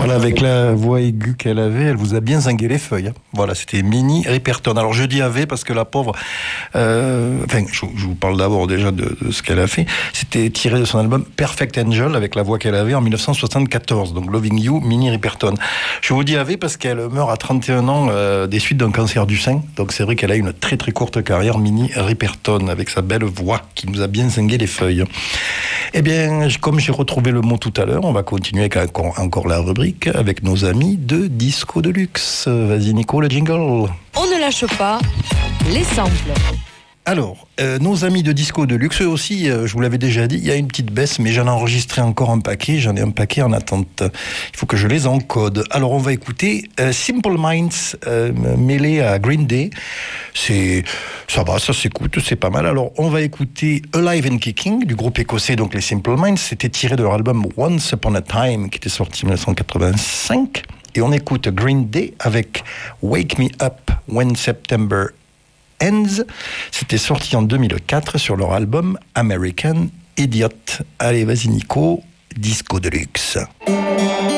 Voilà, avec la voix aiguë qu'elle avait, elle vous a bien zingué les feuilles. Hein. Voilà, c'était Minnie Riperton. Alors je dis avait parce que la pauvre, je vous parle d'abord déjà de ce qu'elle a fait. C'était tiré de son album Perfect Angel avec la voix qu'elle avait en 1974. Donc Loving You, Minnie Riperton. Je vous dis avait parce qu'elle meurt à 31 ans des suites d'un cancer du sein. Donc c'est vrai qu'elle a une très très courte carrière, Minnie Riperton, avec sa belle voix qui nous a bien zingué les feuilles. Eh bien, comme j'ai retrouvé le mot tout à l'heure, on va continuer avec encore la rubrique avec nos amis de Disco Deluxe. Vas-y Nico, le jingle. On ne lâche pas les samples. Alors, nos amis de Disco Deluxe, eux aussi, je vous l'avais déjà dit, il y a une petite baisse, mais j'en ai enregistré encore un paquet, j'en ai un paquet en attente. Il faut que je les encode. Alors, on va écouter Simple Minds mêlé à Green Day. Ça va, ça s'écoute, c'est pas mal. Alors, on va écouter Alive and Kicking du groupe écossais, donc les Simple Minds. C'était tiré de leur album Once Upon a Time, qui était sorti en 1985. Et on écoute Green Day avec Wake Me Up When September Ends. C'était sorti en 2004 sur leur album American Idiot. Allez, vas-y Nico, Disco Deluxe.